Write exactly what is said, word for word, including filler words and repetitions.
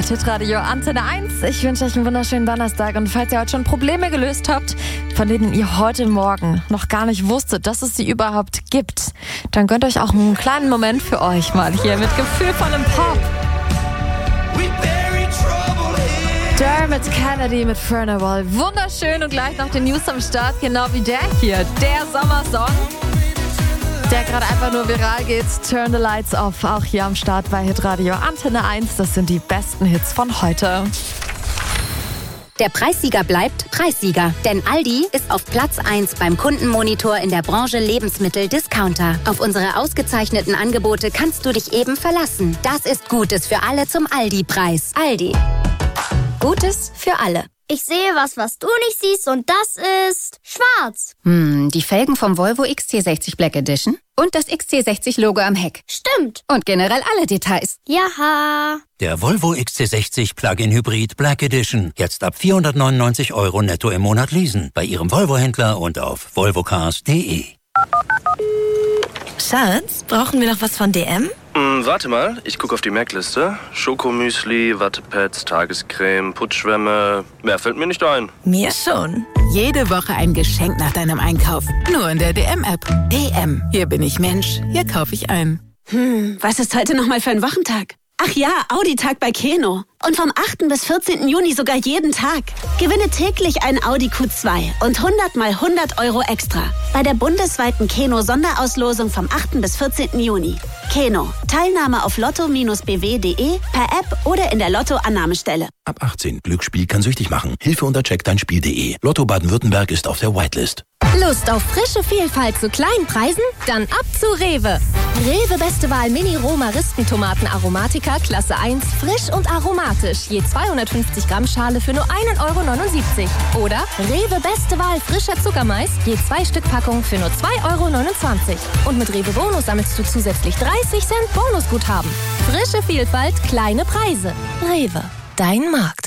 hört Hitradio Antenne eins. Ich wünsche euch einen wunderschönen Donnerstag. Und falls ihr heute schon Probleme gelöst habt, von denen ihr heute Morgen noch gar nicht wusstet, dass es sie überhaupt gibt, dann gönnt euch auch einen kleinen Moment für euch mal hier mit gefühlvollem Pop. Dermot Kennedy mit Furnival. Wunderschön und gleich noch den News am Start, genau wie der hier. Der Sommersong, der gerade einfach nur viral geht. Turn the Lights Off, auch hier am Start bei Hitradio Antenne eins. Das sind die besten Hits von heute. Der Preissieger bleibt Preissieger, denn Aldi ist auf Platz eins beim Kundenmonitor in der Branche Lebensmittel-Discounter. Auf unsere ausgezeichneten Angebote kannst du dich eben verlassen. Das ist Gutes für alle zum Aldi-Preis. Aldi. Gutes für alle. Ich sehe was, was du nicht siehst, und das ist schwarz. Hm, die Felgen vom Volvo X C sechzig Black Edition und das X C sechzig Logo am Heck. Stimmt. Und generell alle Details. Jaha. Der Volvo X C sechzig Plug-in Hybrid Black Edition. Jetzt ab vierhundertneunundneunzig Euro netto im Monat leasen. Bei Ihrem Volvo-Händler und auf volvocars punkt de. Schatz, brauchen wir noch was von D M? Mm, warte mal, ich gucke auf die Merkliste. Schokomüsli, Wattepads, Tagescreme, Putzschwämme. Mehr fällt mir nicht ein. Mir schon. Jede Woche ein Geschenk nach deinem Einkauf. Nur in der D M-App. D M. Hier bin ich Mensch. Hier kaufe ich ein. Hm, was ist heute nochmal für ein Wochentag? Ach ja, Audi-Tag bei Keno. Und vom achten bis vierzehnten Juni sogar jeden Tag. Gewinne täglich ein Audi Q zwei und hundert mal hundert Euro extra. Bei der bundesweiten Keno-Sonderauslosung vom achten bis vierzehnten Juni. Keno. Teilnahme auf lotto Bindestrich b w punkt de, per App oder in der Lotto-Annahmestelle. Ab achtzehn. Glücksspiel kann süchtig machen. Hilfe unter check dein Spiel punkt de. Lotto Baden-Württemberg ist auf der Whitelist. Lust auf frische Vielfalt zu kleinen Preisen? Dann ab zu Rewe. Rewe Beste Wahl Mini Romaristentomaten Aromatica Klasse eins, frisch und aromatisch. Je zweihundertfünfzig Gramm Schale für nur ein Euro neunundsiebzig. Oder Rewe Beste Wahl frischer Zuckermais, je zwei Stück Packung für nur zwei Euro neunundzwanzig. Und mit Rewe Bonus sammelst du zusätzlich dreißig Cent Bonusguthaben. Frische Vielfalt, kleine Preise. Rewe, dein Markt.